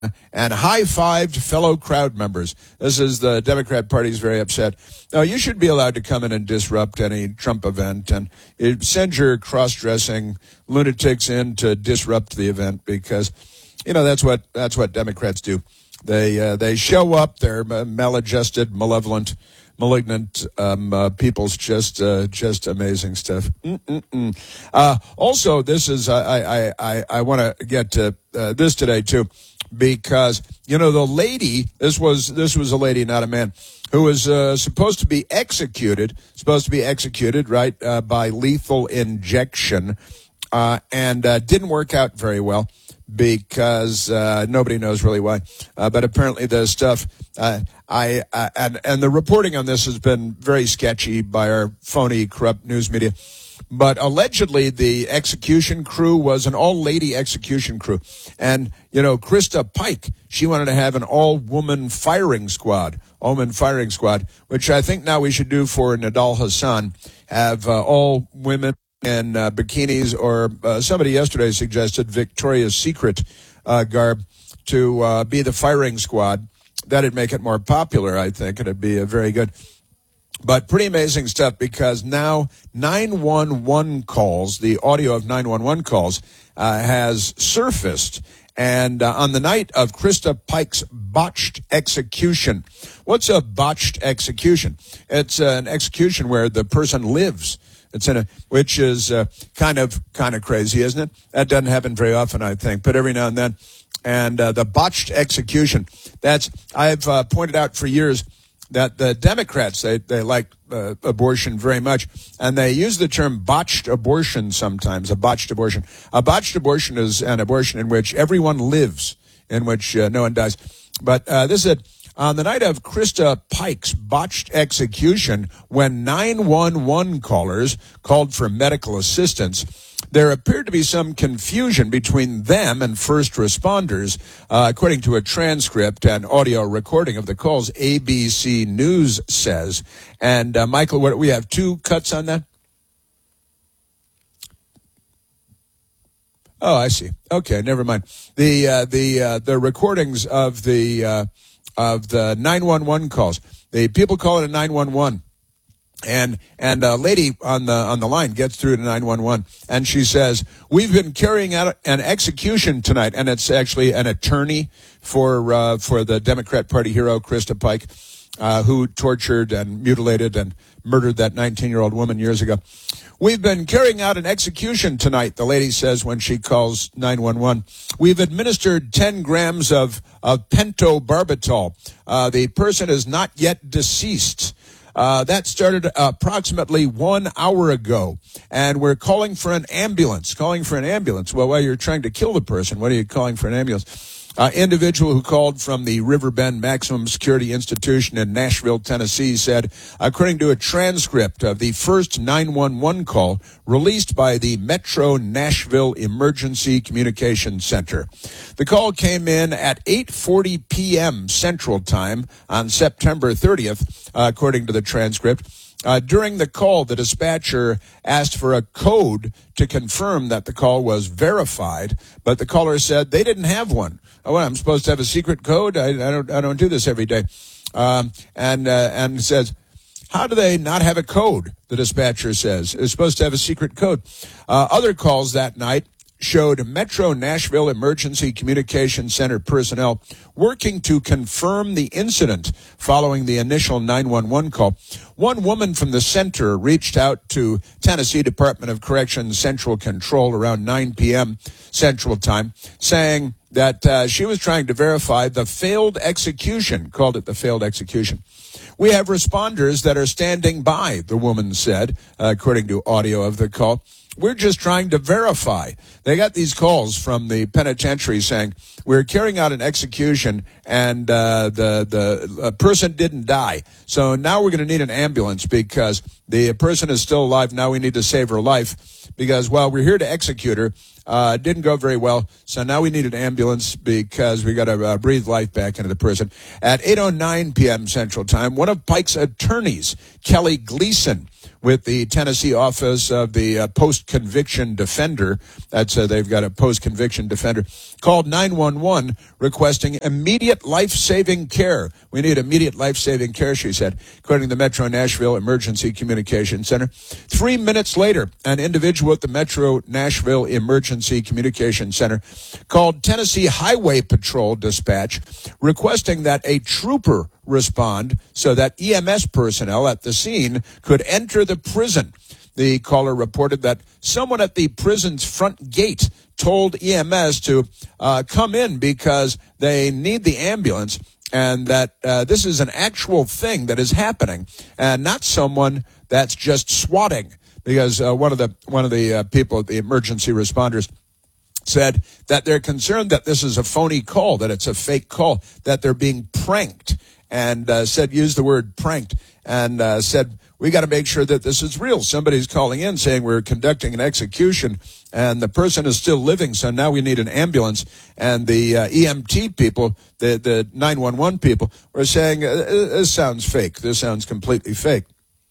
and high-fived fellow crowd members. This is the Democrat Party's very upset. Now, you should be allowed to come in and disrupt any Trump event, and send your cross-dressing lunatics in to disrupt the event, because, that's what Democrats do. They show up. They're maladjusted, malevolent, malignant people's just amazing stuff. Also, this is I want to get to this today too, because the lady, this was a lady, not a man, who was supposed to be executed, right, by lethal injection, and didn't work out very well, because nobody knows really why. But apparently the stuff, and the reporting on this has been very sketchy by our phony, corrupt news media. But allegedly the execution crew was an all-lady execution crew. And, Krista Pike, she wanted to have an all-woman firing squad, which I think now we should do for Nidal Hasan, have all women in bikinis, or somebody yesterday suggested Victoria's Secret garb to be the firing squad. That'd make it more popular, I think. It'd be very good. But pretty amazing stuff, because now 911 calls, the audio of 911 calls, has surfaced. And on the night of Krista Pike's botched execution. What's a botched execution? It's an execution where the person lives. Which is kind of crazy, isn't it? That doesn't happen very often, I think, but every now and then. And the botched execution, I've pointed out for years that the Democrats, they like abortion very much, and they use the term botched abortion sometimes, a botched abortion. A botched abortion is an abortion in which everyone lives, in which no one dies. But this is on the night of Krista Pike's botched execution, when 911 callers called for medical assistance, there appeared to be some confusion between them and first responders, according to a transcript and audio recording of the calls, ABC News says. And Michael, what we have 2 cuts on that? Oh, I see. Okay, never mind. The recordings of the 911 calls. The people calling a 911. And a lady on the line gets through to 911, and she says, "We've been carrying out an execution tonight," and it's actually an attorney for the Democrat Party hero Krista Pike, who tortured and mutilated and murdered that 19-year-old woman years ago. "We've been carrying out an execution tonight," the lady says when she calls 911. "We've administered 10 grams of pentobarbital. The person is not yet deceased. That started approximately 1 hour ago, and we're calling for an ambulance." Well, while you're trying to kill the person, what are you calling for an ambulance? Individual who called from the Riverbend Maximum Security Institution in Nashville, Tennessee, said, according to a transcript of the first 911 call released by the Metro Nashville Emergency Communication Center. The call came in at 8:40 p.m. Central Time on September 30th, according to the transcript. During the call, the dispatcher asked for a code to confirm that the call was verified, but the caller said they didn't have one. "Oh, I'm supposed to have a secret code? I don't do this every day." And says, "How do they not have a code?" The dispatcher says. "It's supposed to have a secret code." Other calls that night showed Metro Nashville Emergency Communication Center personnel working to confirm the incident following the initial 911 call. One woman from the center reached out to Tennessee Department of Corrections Central Control around 9 p.m. Central Time, saying that she was trying to verify the failed execution, called it the failed execution. "We have responders that are standing by," the woman said, according to audio of the call. "We're just trying to verify." They got these calls from the penitentiary saying, "We're carrying out an execution, and the person didn't die. So now we're going to need an ambulance because the person is still alive. Now we need to save her life." because, well, we're here to execute her. It didn't go very well, so now we need an ambulance because we got to breathe life back into the prison. At 8:09 p.m. Central Time, one of Pike's attorneys, Kelly Gleason, with the Tennessee Office of the Post-Conviction Defender, they've got a post-conviction defender, called 911 requesting immediate life-saving care. We need immediate life-saving care, she said, according to the Metro Nashville Emergency Communication Center. 3 minutes later, an individual at the Metro Nashville Emergency Communication Center called Tennessee Highway Patrol Dispatch requesting that a trooper respond so that EMS personnel at the scene could enter the prison. The caller reported that someone at the prison's front gate told EMS to come in because they need the ambulance, and that this is an actual thing that is happening and not someone that's just swatting. Because one of the people, the emergency responders, said that they're concerned that this is a phony call, that it's a fake call, that they're being pranked, and used the word pranked, and said, we got to make sure that this is real. Somebody's calling in saying we're conducting an execution, and the person is still living, so now we need an ambulance. And the EMT people, the 911 people, were saying, this sounds fake. This sounds completely fake.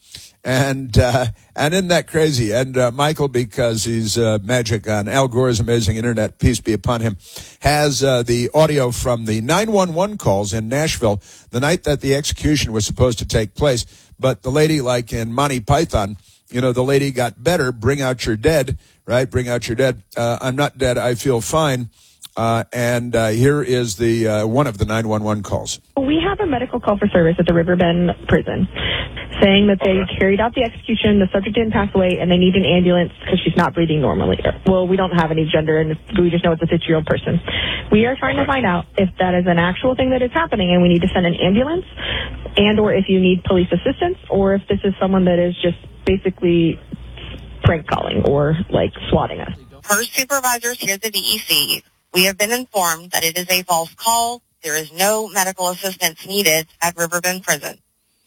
And isn't that crazy? And Michael, because he's magic on Al Gore's amazing internet, peace be upon him, has the audio from the 911 calls in Nashville the night that the execution was supposed to take place. But the lady, like in Monty Python, the lady got better. Bring out your dead, right? Bring out your dead. I'm not dead. I feel fine. And here is the one of the 911 calls. We have a medical call for service at the Riverbend prison saying that they carried out the execution, the subject didn't pass away, and they need an ambulance because she's not breathing normally. Well, we don't have any gender, and we just know it's a 50-year-old person. We are trying to find out if that is an actual thing that is happening and we need to send an ambulance, and or if you need police assistance, or if this is someone that is just basically prank calling or like swatting us. Per supervisors here at the DEC, we have been informed that it is a false call. There is no medical assistance needed at Riverbend Prison.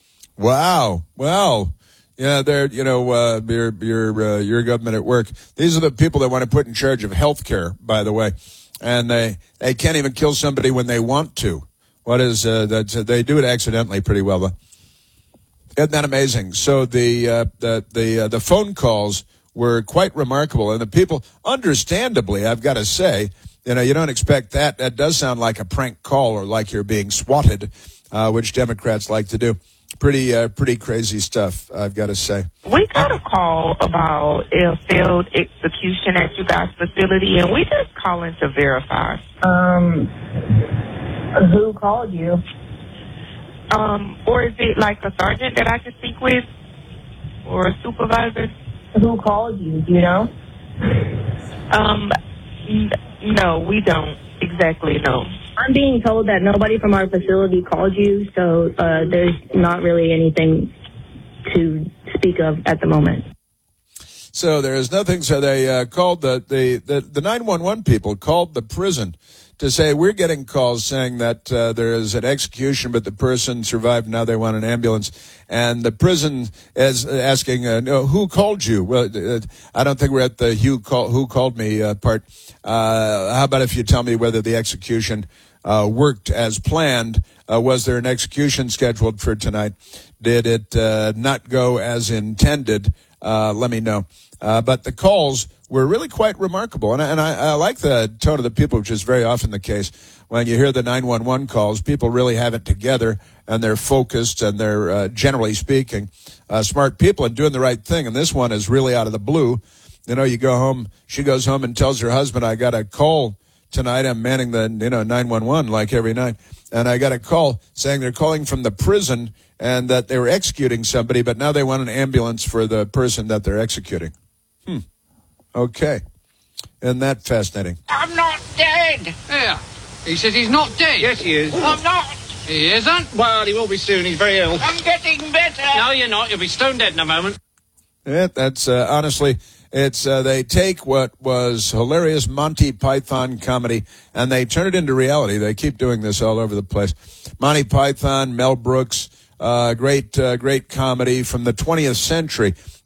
Wow. Well, yeah, they're, your government at work. These are the people that want to put in charge of health care, by the way. And they can't even kill somebody when they want to. What is, they do it accidentally pretty well, though. Isn't that amazing? So the phone calls were quite remarkable. And the people, understandably, I've got to say, you don't expect that. That does sound like a prank call or like you're being swatted, which Democrats like to do. Pretty crazy stuff, I've got to say. We got a call about a failed execution at you guys' facility, and we just calling to verify. Who called you? Or is it like a sergeant that I can speak with, or a supervisor? Who called you? Do you know? No, we don't exactly know. I'm being told that nobody from our facility called you, so there's not really anything to speak of at the moment. So there is nothing. So they called the 911 people called the prison to say, we're getting calls saying that there is an execution, but the person survived. Now they want an ambulance. And the prison is asking, who called you? Well, I don't think we're at the who called me part. How about if you tell me whether the execution worked as planned? Was there an execution scheduled for tonight? Did it not go as intended? Let me know. But the calls were really quite remarkable. And I like the tone of the people, which is very often the case. When you hear the 911 calls, people really have it together, and they're focused, and they're, generally speaking, smart people and doing the right thing. And this one is really out of the blue. You go home, she goes home and tells her husband, I got a call tonight. I'm manning the, 911 like every night. And I got a call saying they're calling from the prison and that they were executing somebody, but now they want an ambulance for the person that they're executing. Okay. Isn't that fascinating? I'm not dead. Yeah. He says he's not dead. Yes, he is. I'm not. He isn't? Well, he will be soon. He's very ill. I'm getting better. No, you're not. You'll be stone dead in a moment. Yeah, that's, honestly, it's, they take what was hilarious Monty Python comedy and they turn it into reality. They keep doing this all over the place. Monty Python, Mel Brooks, great comedy from the 20th century.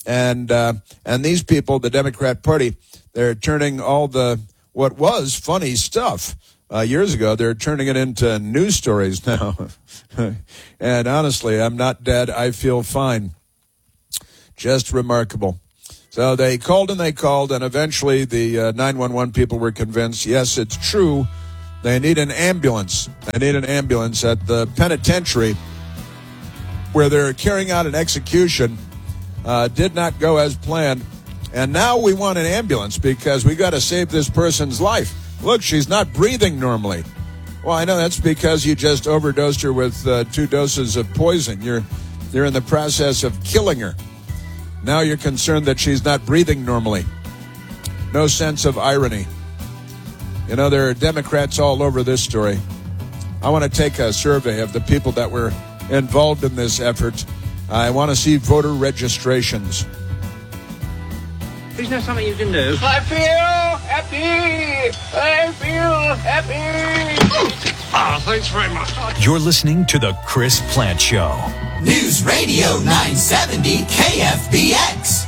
And these people, the Democrat Party, they're turning all what was funny stuff years ago, they're turning it into news stories now. And honestly, I'm not dead. I feel fine. Just remarkable. So they called, and eventually the 911 people were convinced, yes, it's true. They need an ambulance. They need an ambulance at the penitentiary where they're carrying out an execution. Did not go as planned. And now we want an ambulance because we got to save this person's life. Look, she's not breathing normally. Well, I know that's because you just overdosed her with 2 doses of poison. You're in the process of killing her. Now you're concerned that she's not breathing normally. No sense of irony. You know, there are Democrats all over this story. I want to take a survey of the people that were involved in this effort. I want to see voter registrations. Isn't there something you can do? I feel happy. I feel happy. Oh, thanks very much. You're listening to The Chris Plante Show. News Radio 970 KFBX.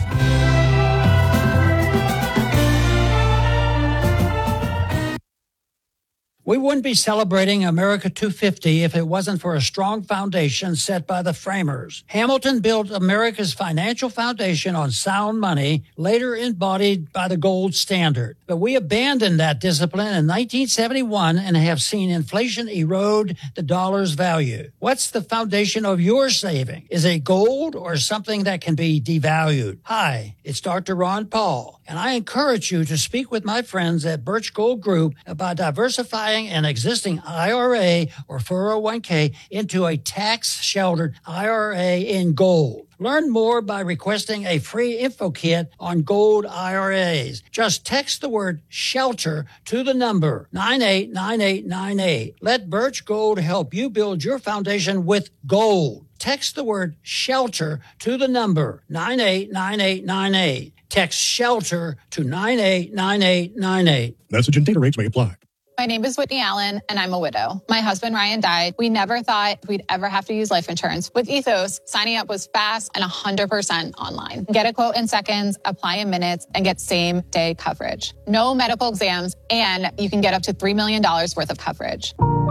We wouldn't be celebrating America 250 if it wasn't for a strong foundation set by the framers. Hamilton built America's financial foundation on sound money, later embodied by the gold standard. But we abandoned that discipline in 1971 and have seen inflation erode the dollar's value. What's the foundation of your saving? Is it gold or something that can be devalued? Hi, it's Dr. Ron Paul, and I encourage you to speak with my friends at Birch Gold Group about diversifying an existing IRA or 401k into a tax-sheltered IRA in gold. Learn more by requesting a free info kit on gold IRAs. Just text the word SHELTER to the number 989898. Let Birch Gold help you build your foundation with gold. Text the word SHELTER to the number 989898. Text SHELTER to 989898. Message and data rates may apply. My name is Whitney Allen, and I'm a widow. My husband, Ryan, died. We never thought we'd ever have to use life insurance. With Ethos, signing up was fast and 100% online. Get a quote in seconds, apply in minutes, and get same-day coverage. No medical exams, and you can get up to $3 million worth of coverage.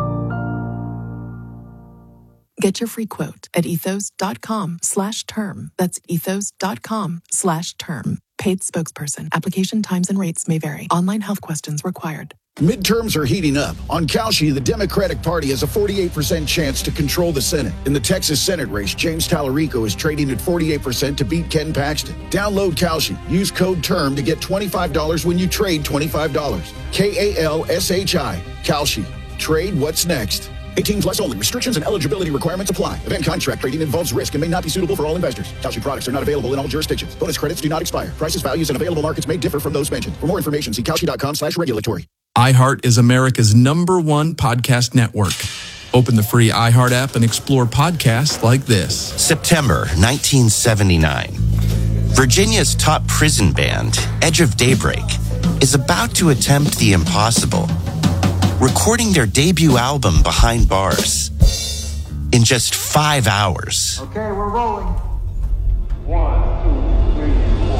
Get your free quote at ethos.com/term. That's ethos.com/term. Paid spokesperson. Application times and rates may vary. Online health questions required. Midterms are heating up. On Kalshi, the Democratic Party has a 48% chance to control the Senate. In the Texas Senate race, James Tallarico is trading at 48% to beat Ken Paxton. Download Kalshi. Use code TERM to get $25 when you trade $25. KALSHI. Kalshi. Trade what's next. 18 plus only. Restrictions and eligibility requirements apply. Event contract trading involves risk and may not be suitable for all investors. Kalshi products are not available in all jurisdictions. Bonus credits do not expire. Prices, values, and available markets may differ from those mentioned. For more information, see Kalshi.com/regulatory. iHeart is America's #1 podcast network. Open the free iHeart app and explore podcasts like this. September 1979. Virginia's top prison band, Edge of Daybreak, is about to attempt the impossible, recording their debut album Behind Bars in just 5 hours. Okay, we're rolling. 1, 2, 3,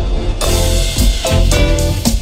4.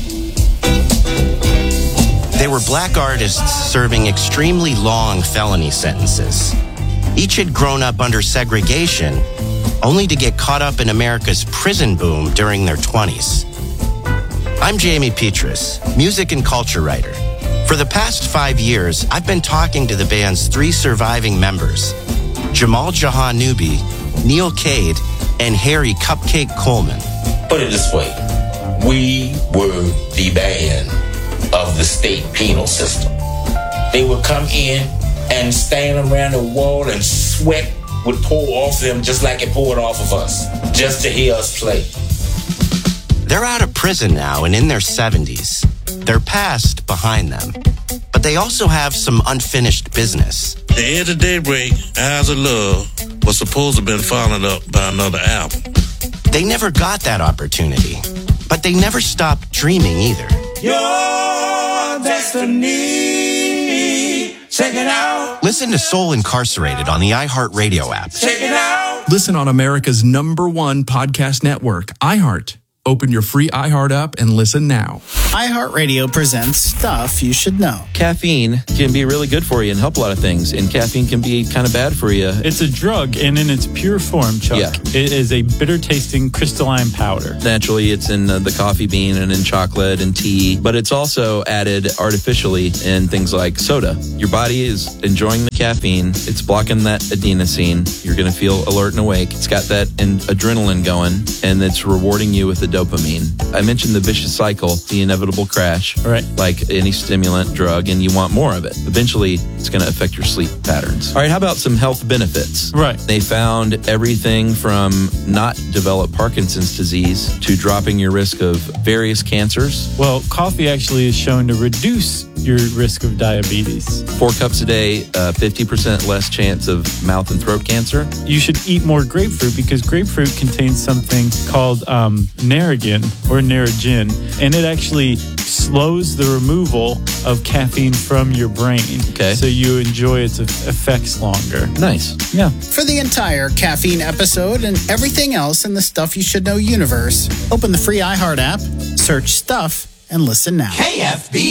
They were black artists serving extremely long felony sentences. Each had grown up under segregation, only to get caught up in America's prison boom during their 20s. I'm Jamie Petrus, music and culture writer. For the past 5 years, I've been talking to the band's 3 surviving members, Jamal Jahanoubi, Neil Cade, and Harry Cupcake Coleman. Put it this way, we were the band of the state penal system. They would come in and stand around the wall and sweat would pour off them just like it poured off of us, just to hear us play. They're out of prison now and in their 70s. Their past behind them. But they also have some unfinished business. The Edge of Daybreak, Eyes of Love, was supposed to have been followed up by another album. They never got that opportunity, but they never stopped dreaming either. Your destiny Check it out. Listen to Soul Incarcerated on the iHeartRadio app. Check it out. Listen on America's #1 podcast network, iHeart. Open your free iHeart app and listen now. iHeartRadio presents Stuff You Should Know. Caffeine can be really good for you and help a lot of things, and caffeine can be kind of bad for you. It's a drug, and in its pure form, Chuck, it is a bitter-tasting crystalline powder. Naturally, it's in the coffee bean and in chocolate and tea, but it's also added artificially in things like soda. Your body is enjoying the caffeine. It's blocking that adenosine. You're going to feel alert and awake. It's got that adrenaline going, and it's rewarding you with the dopamine. I mentioned the vicious cycle, the inevitable crash, right? Like any stimulant drug, and you want more of it. Eventually, it's going to affect your sleep patterns. All right, how about some health benefits? Right. They found everything from not develop Parkinson's disease to dropping your risk of various cancers. Well, coffee actually is shown to reduce your risk of diabetes. 4 cups a day, 50% less chance of mouth and throat cancer. You should eat more grapefruit because grapefruit contains something called Narragin or Narragin, and it actually slows the removal of caffeine from your brain. Okay. So you enjoy its effects longer. Nice. Yeah. For the entire caffeine episode and everything else in the Stuff You Should Know universe, open the free iHeart app, search Stuff, and listen now. KFB